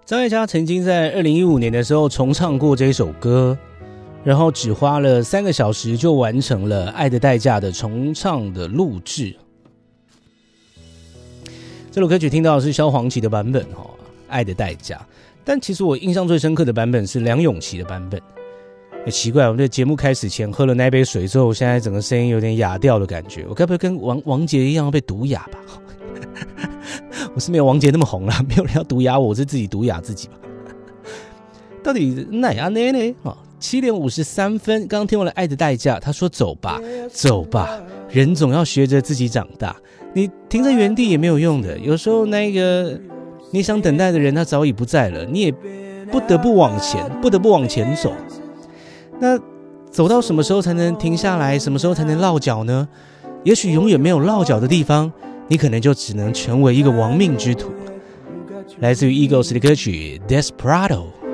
张艾嘉曾经在2015年的时候重唱过这首歌，然后只花了3个小时就完成了《爱的代价》的重唱的录制。这首歌曲听到的是萧煌奇的版本《爱的代价》，但其实我印象最深刻的版本是梁咏琪的版本。奇怪，我们的节目开始前喝了那杯水之后，现在整个声音有点哑掉的感觉，我该不会跟王杰一样被毒哑吧？我是没有王杰那么红啦，没有人要毒哑我，我是自己毒哑自己吧。到底哪样呢？7点53分，刚刚听完了《爱的代价》，他说走吧，走吧，人总要学着自己长大。你停在原地也没有用的，有时候那个你想等待的人他早已不在了，你也不得不往前走。那走到什么时候才能停下来？什么时候才能落脚呢？也许永远没有落脚的地方，你可能就只能成为一个亡命之徒。来自于 Eagles 的歌曲 Desperado。